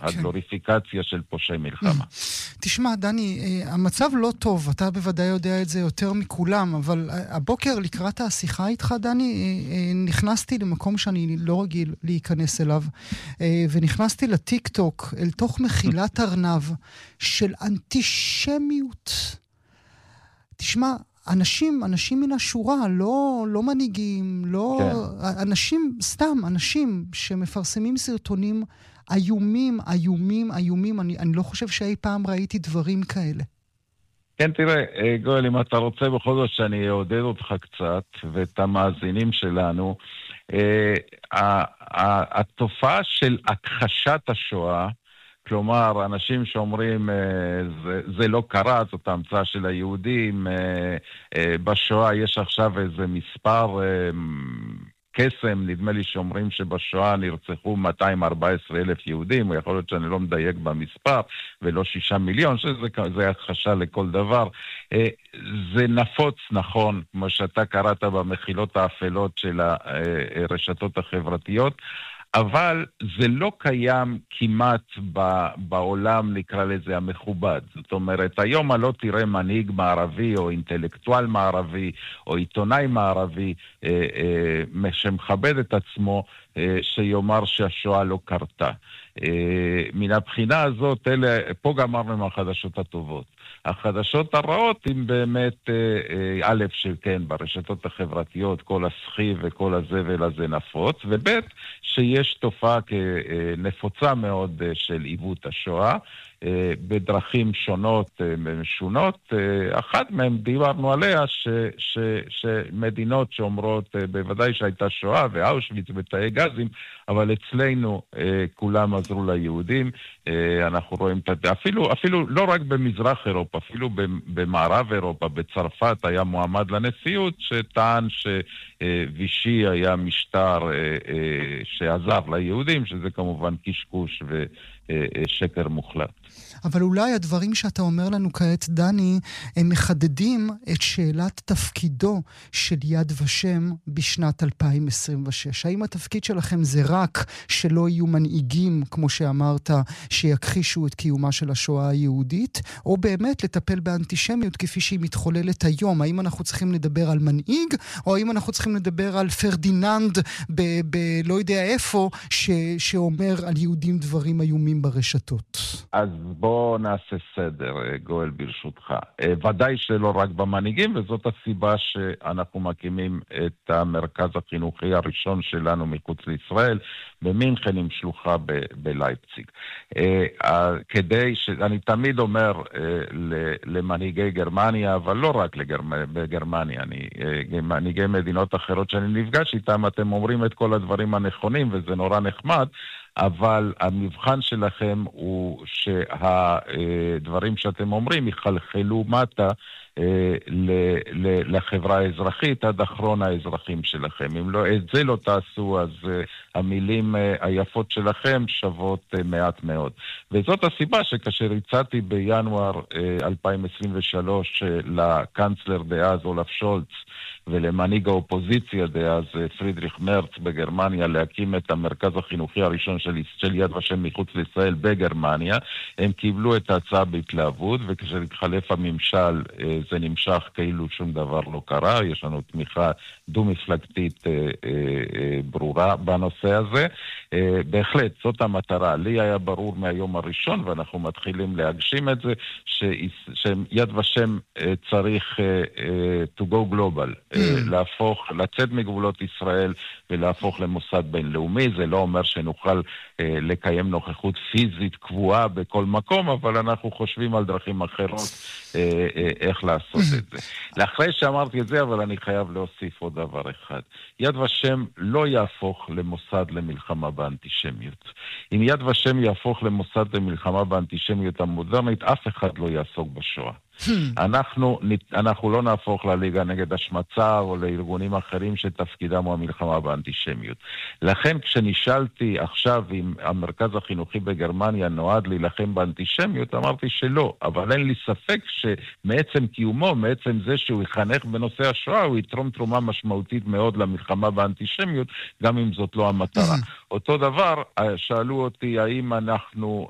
הגלוריפיקציה של פושעי מלחמה. תשמע, דני, המצב לא טוב, אתה בוודאי יודע את זה יותר מכולם, אבל הבוקר לקראת השיחה איתך, דני, נכנסתי למקום שאני לא רגיל להיכנס אליו, ונכנסתי לטיק-טוק אל תוך מחילת ארנב של אנטישמיות. תשמע, אנשים מן השורה, לא מנהיגים, לא... כן. אנשים שמפרסמים סרטונים איומים. אני לא חושב שאי פעם ראיתי דברים כאלה. כן, תראה, גואל, אם אתה רוצה בכל זאת שאני אעודד אותך קצת, ואת המאזינים שלנו, התופעה של הכחשת השואה, כלומר, אנשים שאומרים, זה לא קרה, זאת ההמצאה של היהודים, בשואה יש עכשיו איזה מספר קסם, נדמה לי שאומרים שבשואה נרצחו 214,000 יהודים, או יכול להיות שאני לא מדייק במספר, ולא 6 מיליון, שזה הכחשה לכל דבר. זה נפוץ, נכון, כמו שאתה קראת במחילות האפלות של הרשתות החברתיות, אבל זה לא קיים כמעט בעולם, נקרא לזה, המכובד. זאת אומרת, היום לא תראה מנהיג מערבי או אינטלקטואל מערבי או עיתונאי מערבי שמכבד את עצמו, שיאמר שהשואה לא קרתה. מן הבחינה הזאת, פה גמרנו עם החדשות הטובות. החדשות הרעות הם באמת, א' שכן, ברשתות החברתיות, כל הסחי וכל הזבל הזה נפוץ, וב' שיש תופעה נפוצה מאוד של עיוות השואה, בדרכים שונות ומשונות. אחת מהם דיברנו עליה שמדינות שאומרות בוודאי שהייתה שואה ואושוויץ ותאי גזים, אבל אצלנו כולם עזרו ליהודים. אנחנו רואים אפילו לא רק במזרח אירופה, אפילו במערב אירופה, בצרפת היה מועמד לנשיאות שטען שווישי היה משטר שעזר ליהודים, שזה כמובן קשקוש ושקר מוחלט. אבל אולי הדברים שאתה אומר לנו כעת, דני, הם מחדדים את שאלת תפקידו של יד ושם בשנת 2026. האם התפקיד שלכם זה רק שלא יהיו מנהיגים, כמו שאמרת, שיכחישו את קיומה של השואה היהודית, או באמת לטפל באנטישמיות כפי שהיא מתחוללת היום? האם אנחנו צריכים לדבר על מנהיג, או האם אנחנו צריכים לדבר על פרדיננד לא יודע איפה, שאומר על יהודים דברים איומים ברשתות? אז בוא נעשה סדר, גואל, ברשותך. ודאי שלא רק במנהיגים, וזאת הסיבה שאנחנו מקימים את המרכז החינוכי הראשון שלנו מחוץ לישראל, במינכן עם שלוחה בלייפציג. אני תמיד אומר למנהיגי גרמניה, אבל לא רק בגרמניה, מנהיגי מדינות אחרות שאני נפגש איתם, אתם אומרים את כל הדברים הנכונים, וזה נורא נחמד, אבל המבחן שלכם הוא שהדברים שאתם אומרים יחלחלו מטה לחברה האזרחית עד אחרון האזרחים שלכם. אם לא, את זה לא תעשו, אז המילים היפות שלכם שוות מעט מאוד. וזאת הסיבה שכאשר הצעתי בינואר 2023 לקנצלר דאז אולף שולץ ולמנהיג האופוזיציה דאז פרידריך מרץ בגרמניה להקים את המרכז החינוכי הראשון של יד ושם מחוץ לישראל בגרמניה, הם קיבלו את ההצעה בהתלהבות, וכאשר התחלף הממשל זה נמשך כאילו שום דבר לא קרה. יש לנו תמיכה דו-מפלגתית ברורה בנושא הזה. בהחלט, זאת המטרה. לי היה ברור מהיום הראשון, ואנחנו מתחילים להגשים את זה, שיד ושם צריך to go global, לצאת מגבולות ישראל ולהפוך למוסד בינלאומי. זה לא אומר שנוכל לקיים נוכחות פיזית קבועה בכל מקום, אבל אנחנו חושבים על דרכים אחרות איך לעשות את זה. לאחרי שאמרתי את זה, אבל אני חייב להוסיף עוד דבר אחד. יד ושם לא יהפוך למוסד למלחמה באנטישמיות. אם יד ושם יהפוך למוסד למלחמה באנטישמיות המודרנית, אף אחד לא יעסוק בשואה. אנחנו לא נהפוך לליגה נגד השמצה או לארגונים אחרים שתפקידם הוא המלחמה באנטישמיות. לכן כשנשאלתי עכשיו אם המרכז החינוכי בגרמניה נועד להילחם באנטישמיות, אמרתי שלא, אבל אין לי ספק שמעצם קיומו, מעצם זה שהוא יחנך בנושא השואה, הוא יתרום תרומה משמעותית מאוד למלחמה באנטישמיות, גם אם זאת לא המטרה. אותו דבר, שאלו אותי האם אנחנו